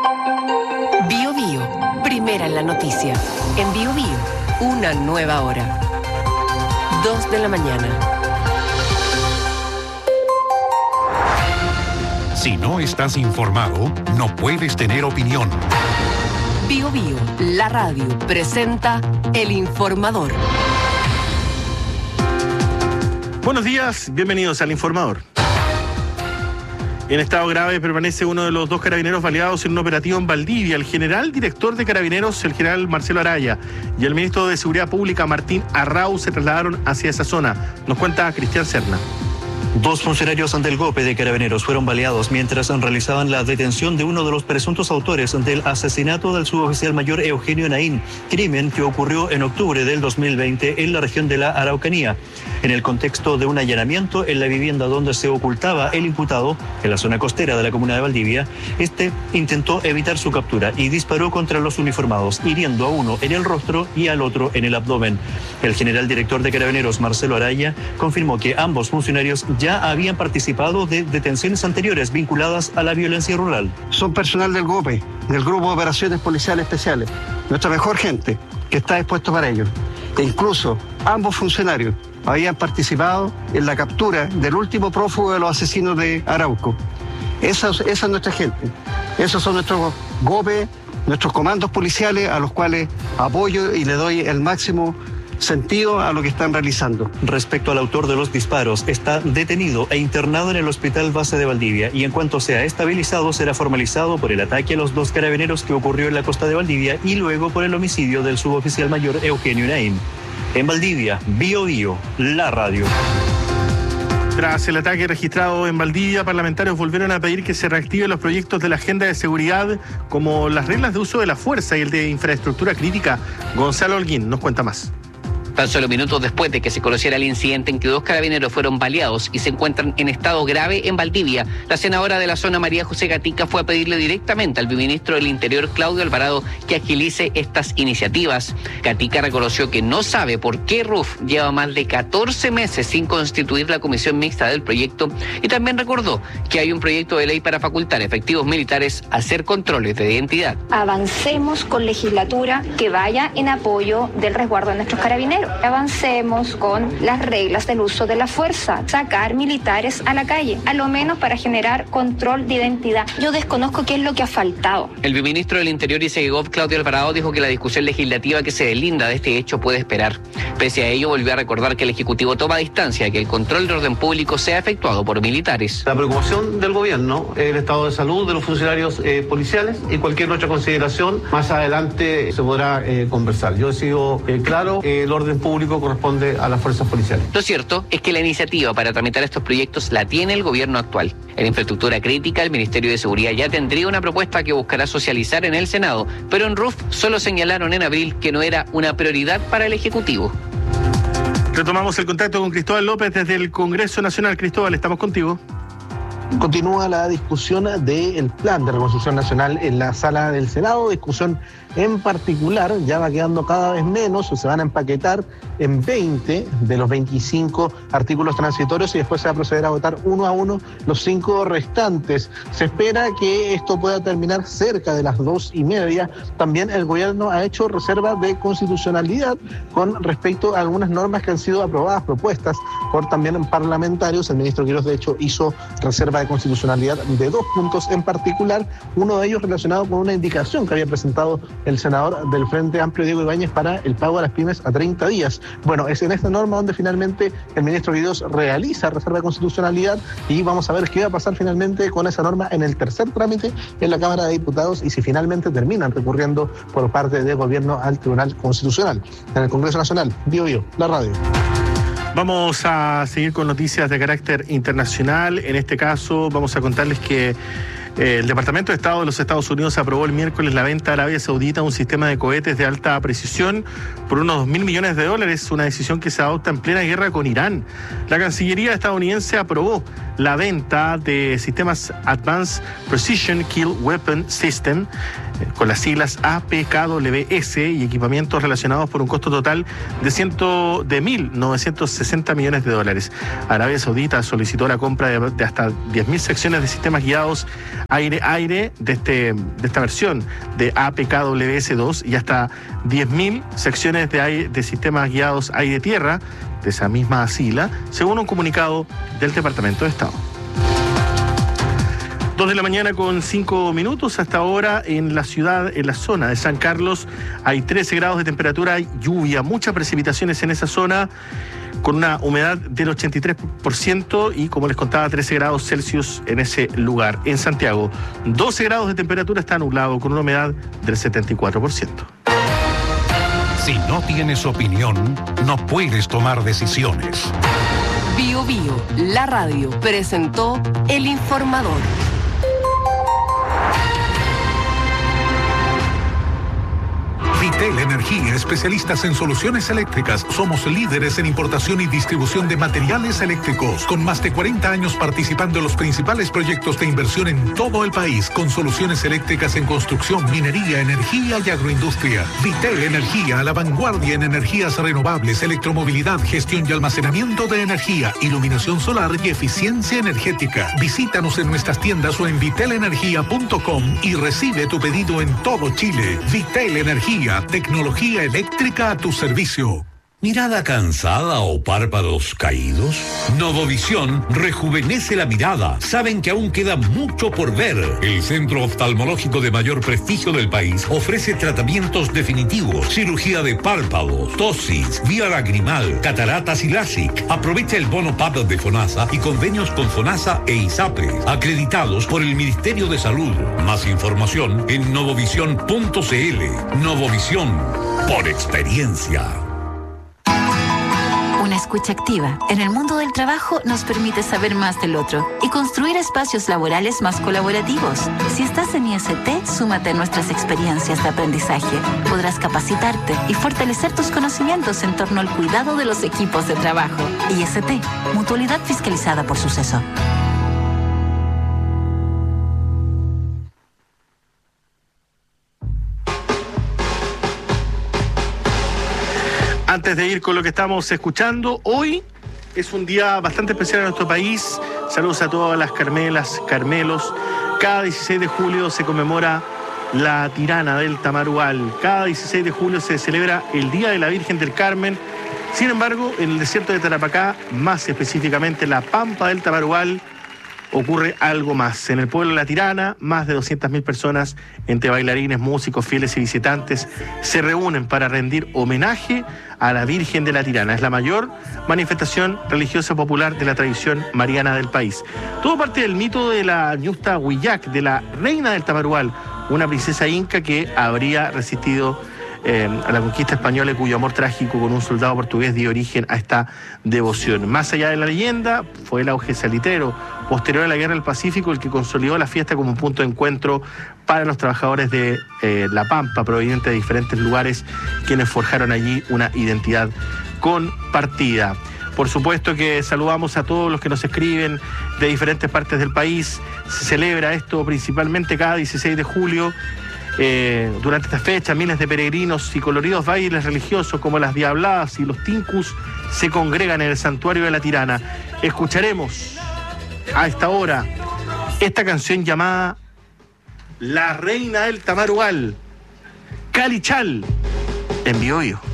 Bio Bio, primera en la noticia. En Bio Bio, una nueva hora. 2 de la mañana. Si no estás informado, no puedes tener opinión. Bio Bio, la radio, presenta El Informador. Buenos días, bienvenidos al Informador. En estado grave permanece uno de los 2 carabineros baleados en un operativo en Valdivia. El general director de Carabineros, el general Marcelo Araya, y el ministro de Seguridad Pública, Martín Arrau, se trasladaron hacia esa zona. Nos cuenta Cristian Serna. 2 funcionarios del GOPE de Carabineros fueron baleados mientras realizaban la detención de uno de los presuntos autores del asesinato del suboficial mayor Eugenio Naín, crimen que ocurrió en octubre del 2020 en la región de la Araucanía. En el contexto de un allanamiento en la vivienda donde se ocultaba el imputado, en la zona costera de la comuna de Valdivia, este intentó evitar su captura y disparó contra los uniformados, hiriendo a uno en el rostro y al otro en el abdomen. El general director de Carabineros, Marcelo Araya, confirmó que ambos funcionarios ya habían participado de detenciones anteriores vinculadas a la violencia rural. Son personal del GOPE, del Grupo de Operaciones Policiales Especiales, nuestra mejor gente que está dispuesto para ello. E incluso ambos funcionarios habían participado en la captura del último prófugo de los asesinos de Arauco. Esa es nuestra gente. Esos son nuestros GOPE, nuestros comandos policiales a los cuales apoyo y le doy el máximo sentido a lo que están realizando. Respecto al autor de los disparos, está detenido e internado en el Hospital Base de Valdivia y en cuanto sea estabilizado será formalizado por el ataque a los 2 carabineros que ocurrió en la costa de Valdivia y luego por el homicidio del suboficial mayor Eugenio Naín. En Valdivia, Bio Bio, la radio. Tras el ataque registrado en Valdivia, parlamentarios volvieron a pedir que se reactiven los proyectos de la agenda de seguridad, como las reglas de uso de la fuerza y el de infraestructura crítica. Gonzalo Holguín nos cuenta más. Tan solo minutos después de que se conociera el incidente en que 2 carabineros fueron baleados y se encuentran en estado grave en Valdivia, la senadora de la zona, María José Gatica, fue a pedirle directamente al ministro del Interior, Claudio Alvarado, que agilice estas iniciativas. Gatica reconoció que no sabe por qué RUF lleva más de 14 meses sin constituir la comisión mixta del proyecto y también recordó que hay un proyecto de ley para facultar efectivos militares a hacer controles de identidad. Avancemos con legislatura que vaya en apoyo del resguardo de nuestros carabineros. Avancemos con las reglas del uso de la fuerza, sacar militares a la calle, a lo menos para generar control de identidad. Yo desconozco qué es lo que ha faltado. El viceministro del Interior y Segov, Claudio Alvarado, dijo que la discusión legislativa que se deslinda de este hecho puede esperar. Pese a ello, volvió a recordar que el Ejecutivo toma distancia de que el control de orden público sea efectuado por militares. La preocupación del gobierno, el estado de salud de los funcionarios policiales y cualquier otra consideración, más adelante se podrá conversar. Yo he sido claro, el orden público corresponde a las fuerzas policiales. Lo cierto es que la iniciativa para tramitar estos proyectos la tiene el gobierno actual. En infraestructura crítica, el Ministerio de Seguridad ya tendría una propuesta que buscará socializar en el Senado, pero en RUF solo señalaron en abril que no era una prioridad para el Ejecutivo. Retomamos el contacto con Cristóbal López desde el Congreso Nacional. Cristóbal, estamos contigo. Continúa la discusión del plan de reconstrucción nacional en la sala del Senado, discusión en particular, ya va quedando cada vez menos, se van a empaquetar en 20 de los 25 artículos transitorios y después se va a proceder a votar uno a uno los 5 restantes. Se espera que esto pueda terminar cerca de las 2:30. También el gobierno ha hecho reserva de constitucionalidad con respecto a algunas normas que han sido aprobadas, propuestas por también parlamentarios. El ministro Quirós, de hecho, hizo reserva de constitucionalidad de 2 puntos en particular, uno de ellos relacionado con una indicación que había presentado el senador del Frente Amplio, Diego Ibáñez, para el pago a las pymes a 30 días. Bueno, es en esta norma donde finalmente el ministro Quirós realiza reserva de constitucionalidad y vamos a ver qué va a pasar finalmente con esa norma en el tercer trámite en la Cámara de Diputados y si finalmente terminan recurriendo por parte del gobierno al Tribunal Constitucional. En el Congreso Nacional, Bio Bio, la radio. Vamos a seguir con noticias de carácter internacional. En este caso vamos a contarles que el Departamento de Estado de los Estados Unidos aprobó el miércoles la venta a Arabia Saudita de un sistema de cohetes de alta precisión por unos $2.000 millones, una decisión que se adopta en plena guerra con Irán. La Cancillería estadounidense aprobó la venta de sistemas Advanced Precision Kill Weapon System, con las siglas APKWS, y equipamientos relacionados por un costo total de $1.960 millones. Arabia Saudita solicitó la compra de hasta 10.000 secciones de sistemas guiados aire de esta versión de APKWS-2 y hasta 10.000 secciones de sistemas guiados aire-tierra de esa misma sigla, según un comunicado del Departamento de Estado. 2 de la mañana con 5 minutos. Hasta ahora en la ciudad, en la zona de San Carlos, hay 13 grados de temperatura, hay lluvia, muchas precipitaciones en esa zona, con una humedad del 83% y, como les contaba, 13 grados Celsius en ese lugar. En Santiago, 12 grados de temperatura, está nublado, con una humedad del 74%. Si no tienes opinión, no puedes tomar decisiones. Bio Bio, la radio, presentó El Informador. Vitel Energía, especialistas en soluciones eléctricas. Somos líderes en importación y distribución de materiales eléctricos, con más de 40 años participando en los principales proyectos de inversión en todo el país, con soluciones eléctricas en construcción, minería, energía y agroindustria. Vitel Energía, a la vanguardia en energías renovables, electromovilidad, gestión y almacenamiento de energía, iluminación solar y eficiencia energética. Visítanos en nuestras tiendas o en vitelenergia.com y recibe tu pedido en todo Chile. Vitel Energía, tecnología eléctrica a tu servicio. ¿Mirada cansada o párpados caídos? Novovisión rejuvenece la mirada. Saben que aún queda mucho por ver. El centro oftalmológico de mayor prestigio del país ofrece tratamientos definitivos, cirugía de párpados, tosis, vía lagrimal, cataratas y LASIK. Aprovecha el bono PAP de FONASA y convenios con FONASA e ISAPRE, acreditados por el Ministerio de Salud. Más información en novovision.cl. Novovisión, por experiencia. Una escucha activa en el mundo del trabajo nos permite saber más del otro y construir espacios laborales más colaborativos. Si estás en IST, súmate a nuestras experiencias de aprendizaje. Podrás capacitarte y fortalecer tus conocimientos en torno al cuidado de los equipos de trabajo. IST, mutualidad fiscalizada por Suceso. Antes de ir con lo que estamos escuchando, hoy es un día bastante especial en nuestro país. Saludos a todas las Carmelas, Carmelos. Cada 16 de julio se conmemora la Tirana del Tamarugal. Cada 16 de julio se celebra el Día de la Virgen del Carmen. Sin embargo, en el desierto de Tarapacá, más específicamente la Pampa del Tamarugal, ocurre algo más. En el pueblo de La Tirana, más de 200.000 personas, entre bailarines, músicos, fieles y visitantes, se reúnen para rendir homenaje a la Virgen de La Tirana. Es la mayor manifestación religiosa popular de la tradición mariana del país. Todo parte del mito de la Ñusta Huillac, de la reina del Tamarugal, una princesa inca que habría resistido a la conquista española y cuyo amor trágico con un soldado portugués dio origen a esta devoción. Más allá de la leyenda, fue el auge salitero posterior a la Guerra del Pacífico el que consolidó la fiesta como un punto de encuentro para los trabajadores de La Pampa, provenientes de diferentes lugares, quienes forjaron allí una identidad compartida. Por supuesto que saludamos a todos los que nos escriben de diferentes partes del país. Se celebra esto principalmente cada 16 de julio. Durante esta fecha, miles de peregrinos y coloridos bailes religiosos como las diabladas y los tincus se congregan en el santuario de La Tirana. Escucharemos a esta hora esta canción llamada La Reina del Tamarugal, Calichal, en Bio Bio.